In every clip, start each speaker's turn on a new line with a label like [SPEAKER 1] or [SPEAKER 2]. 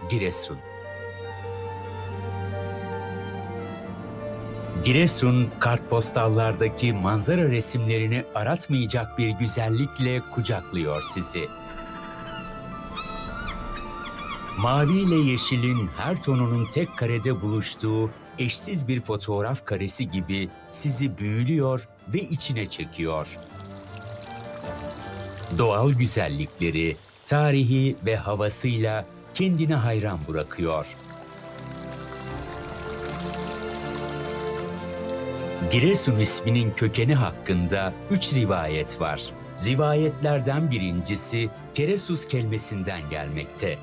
[SPEAKER 1] Giresun. Giresun, kartpostallardaki manzara resimlerini aratmayacak bir güzellikle kucaklıyor sizi. Mavi ile yeşilin her tonunun tek karede buluştuğu eşsiz bir fotoğraf karesi gibi sizi büyülüyor ve içine çekiyor. Doğal güzellikleri, tarihi ve havasıyla kendine hayran bırakıyor. Giresun isminin kökeni hakkında 3 rivayet var. Rivayetlerden birincisi Keresus kelimesinden gelmekte.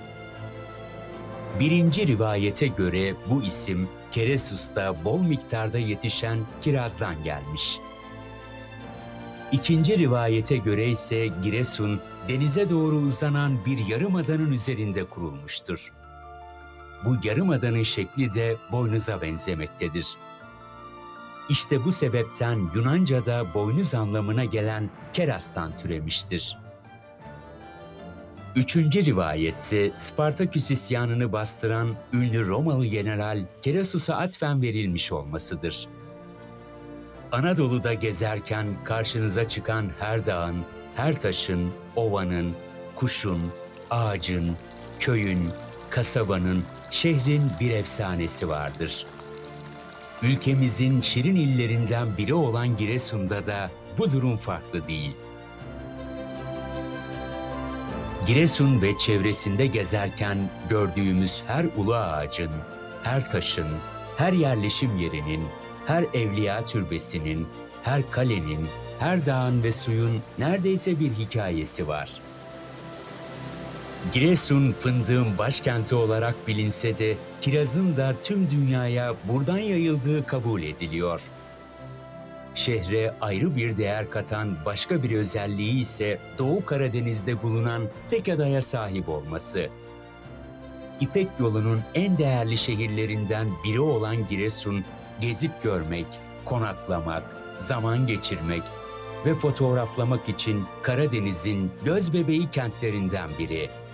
[SPEAKER 1] Birinci rivayete göre bu isim Keresus'ta bol miktarda yetişen kirazdan gelmiş. İkinci rivayete göre ise Giresun, denize doğru uzanan bir yarımadanın üzerinde kurulmuştur. Bu yarımadanın şekli de boynuza benzemektedir. İşte bu sebepten Yunanca'da boynuz anlamına gelen kerastan türemiştir. Üçüncü rivayetse Spartaküs isyanını bastıran ünlü Romalı general Kerasus'a atfen verilmiş olmasıdır. Anadolu'da gezerken karşınıza çıkan her dağın, her taşın, ovanın, kuşun, ağacın, köyün, kasabanın, şehrin bir efsanesi vardır. Ülkemizin şirin illerinden biri olan Giresun'da da bu durum farklı değil. Giresun ve çevresinde gezerken gördüğümüz her ulu ağacın, her taşın, her yerleşim yerinin, her evliya türbesinin, her kalenin, her dağın ve suyun neredeyse bir hikayesi var. Giresun, fındığın başkenti olarak bilinse de kirazın da tüm dünyaya buradan yayıldığı kabul ediliyor. Şehre ayrı bir değer katan başka bir özelliği ise Doğu Karadeniz'de bulunan tek adaya sahip olması. İpek yolunun en değerli şehirlerinden biri olan Giresun, gezip görmek, konaklamak, zaman geçirmek ve fotoğraflamak için Karadeniz'in gözbebeği kentlerinden biri.